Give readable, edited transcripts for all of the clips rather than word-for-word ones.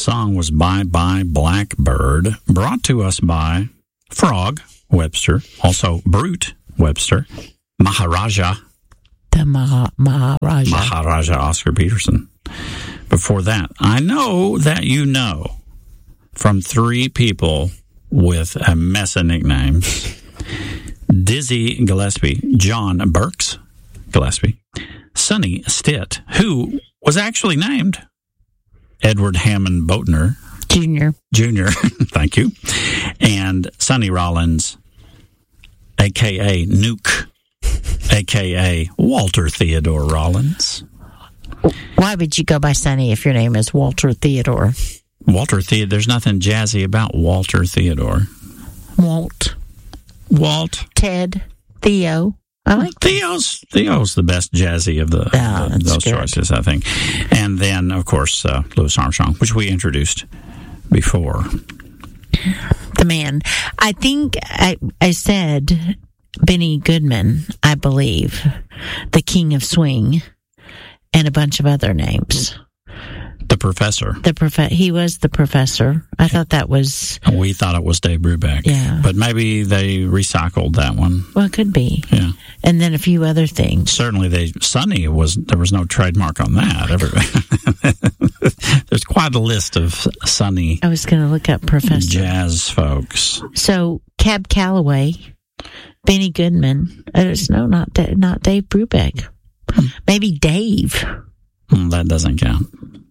song was Bye Bye Blackbird, brought to us by Frog Webster, also Brute Webster, Maharaja. The Maharaja. Maharaja Oscar Peterson. Before that, I know that you know from three people with a mess of nicknames. Dizzy Gillespie, John Burks Gillespie, Sonny Stitt, who was actually named Edward Hammond Boatner Jr. Thank you. And Sonny Rollins, a.k.a. Nuke, a.k.a. Walter Theodore Rollins. Why would you go by Sonny if your name is Walter Theodore? Walter Theodore. There's nothing jazzy about Walter Theodore. Walt. Ted. Theo. I like Theo's the best jazzy of those choices, I think. And then, of course, Louis Armstrong, which we introduced before. The man. I think I said Benny Goodman, I believe, the King of Swing, and a bunch of other names. The Professor. He was the Professor. I thought that was... We thought it was Dave Brubeck. Yeah. But maybe they recycled that one. Well, it could be. Yeah. And then a few other things. Certainly Sonny there was no trademark on that. There's quite a list of Sonny. I was going to look up Professor. Jazz folks. So, Cab Calloway, Benny Goodman. Not Dave Brubeck. Maybe Dave. That doesn't count.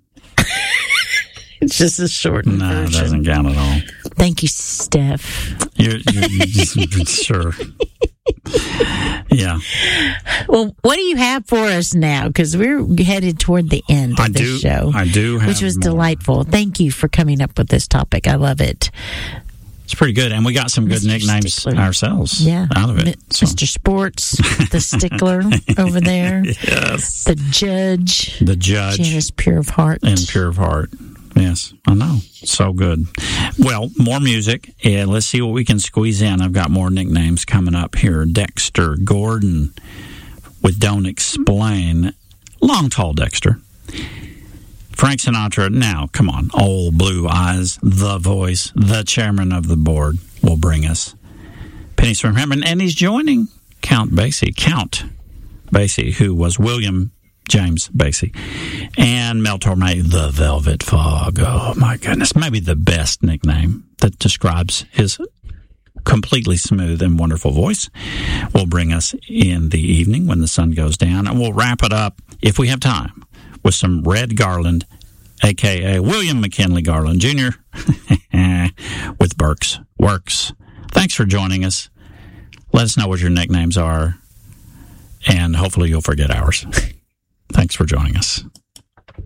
It's just a shortened version. No, it doesn't count at all. Thank you, Steph. You're sure. Yeah. Well, what do you have for us now? Because we're headed toward the end of this show. I do have which was more. Delightful. Thank you for coming up with this topic. I love it. It's pretty good, and we got some good nicknames Stickler. Ourselves out of it. Mr. Sports, the Stickler over there. Yes. The Judge. Janice Pure of Heart. And Pure of Heart. Yes, I know. So good. Well, more music. And let's see what we can squeeze in. I've got more nicknames coming up here. Dexter Gordon with Don't Explain. Long, tall Dexter. Frank Sinatra, now, come on, Old Blue Eyes, the voice, the chairman of the board will bring us Pennies from Heaven. And he's joining Count Basie, who was William James Basie, and Mel Torme, the Velvet Fog. Oh, my goodness. Maybe the best nickname that describes his completely smooth and wonderful voice will bring us in the evening when the sun goes down. And we'll wrap it up, if we have time, with some Red Garland, a.k.a. William McKinley Garland Jr., with Burks Works. Thanks for joining us. Let us know what your nicknames are, and hopefully you'll forget ours. Thanks for joining us.